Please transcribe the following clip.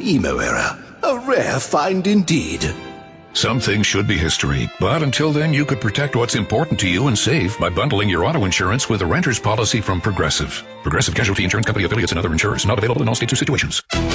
emo era. A rare find indeed. Some things should be history, but until then you could protect what's important to you and save by bundling your auto insurance with a renter's policy from Progressive. Progressive Casualty Insurance Company affiliates and other insurers. Not available in all states or situations.